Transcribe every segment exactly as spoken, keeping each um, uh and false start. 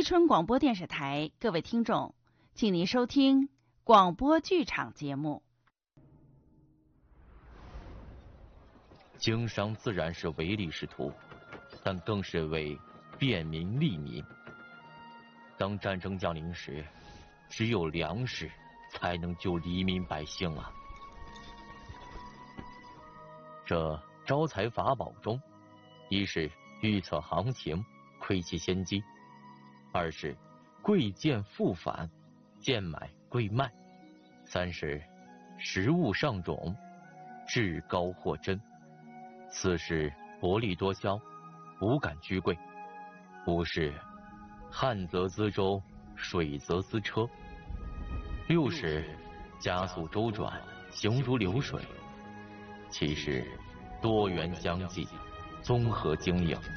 春广播电视台，各位听众，请您收听广播剧场节目。 经商自然是唯利是图，但更是为便民利民。当战争降临时，只有粮食才能救黎民百姓啊！这招财法宝中，一是预测行情，窥其先机；二是贵贱复返，贱买贵卖；三是食物上种，至高货真；四是薄利多销，无感居贵；五是旱则资舟，水则资车；六是加速周转，行如流水；七是多元相济，综合经营。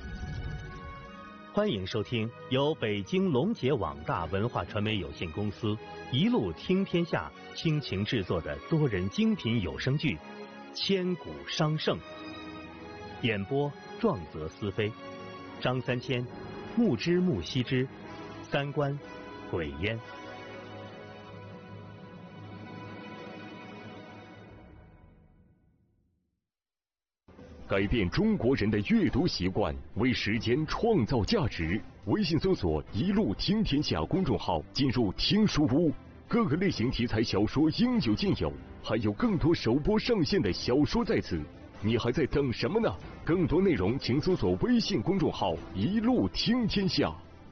欢迎收听由北京龙杰网大文化传媒有限公司一路听天下倾情制作的多人精品有声剧《千古商圣》，演播壮则思飞，张三千、木之木西之，三观鬼烟。 改变中国人的阅读习惯，为时间创造价值。微信搜索“一路听天下”公众号，进入听书屋，各个类型题材小说应有尽有，还有更多首播上线的小说在此。你还在等什么呢？更多内容请搜索微信公众号“一路听天下”。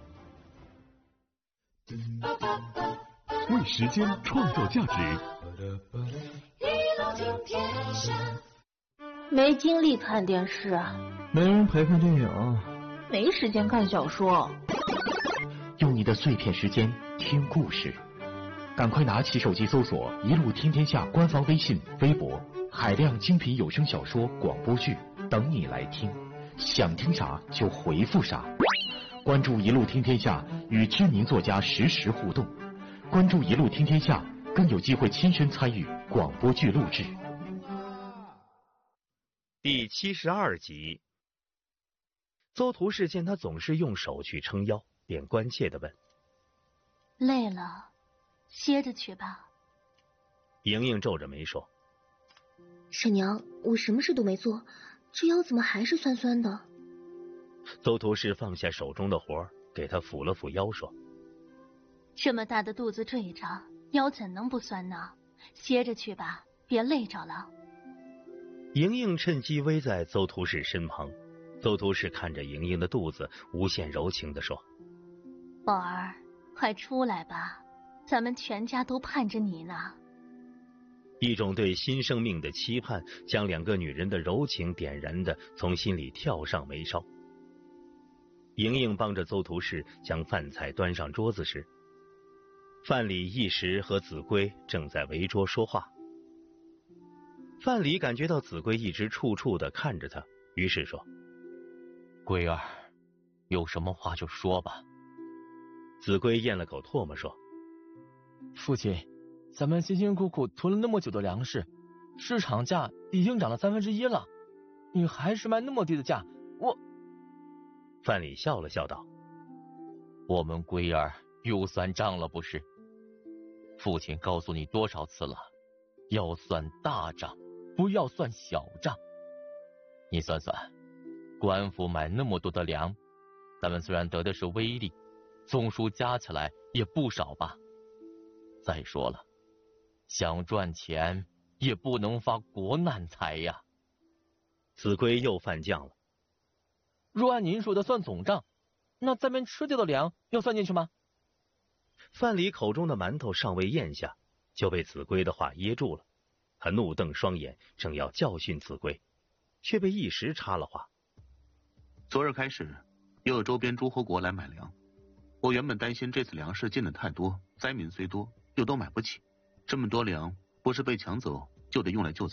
为时间创造价值。 一路听天下。 没精力看电视， 没人陪看电影， 没时间看小说。 用你的碎片时间听故事，赶快拿起手机搜索“一路听天下”官方微信、微博，海量精品有声小说、广播剧等你来听，想听啥就回复啥。关注“一路听天下”，与知名作家实时互动。关注“一路听天下”，更有机会亲身参与广播剧录制。 第七十二集，邹图氏见他总是用手去撑腰，便关切地问：“ 累了，歇着去吧。” 莹莹皱着眉说：“ 婶娘，我什么事都没做，这腰怎么还是酸酸的？” 邹图氏放下手中的活，给他抚了抚腰，说：“ 这么大的肚子坠着，腰怎能不酸呢？歇着去吧，别累着了。” 莹莹趁机偎在邹图氏身旁，邹图氏看着莹莹的肚子，无限柔情地说：“ 宝儿，快出来吧，咱们全家都盼着你呢。” 一种对新生命的期盼，将两个女人的柔情点燃的从心里跳上眉梢。莹莹帮着邹图氏将饭菜端上桌子时，范蠡一时和子规正在围桌说话。范蠡感觉到子规一直处处的看着他，于是说：“ 规儿，有什么话就说吧。” 子规咽了口唾沫说：“ 父亲，咱们辛辛苦苦囤了那么久的粮食，市场价已经涨了三分之一了，你还是卖那么低的价，我……” 范蠡笑了笑道：“ 我们规儿又算账了不是？父亲告诉你多少次了，要算大账，不要算小账。你算算，官府买那么多的粮，咱们虽然得的是微利，总数加起来也不少吧。再说了，想赚钱也不能发国难财呀。” 子规又犯犟了：“ 若按您说的算总账，那咱们吃掉的粮要算进去吗？” 范蠡口中的馒头尚未咽下，就被子规的话噎住了。他怒瞪双眼，正要教训子规，却被一时插了话：“ 昨日开始，又有周边诸侯国来买粮，我原本担心这次粮食进的太多，灾民虽多，又都买不起。这么多粮，不是被抢走，就得用来救灾。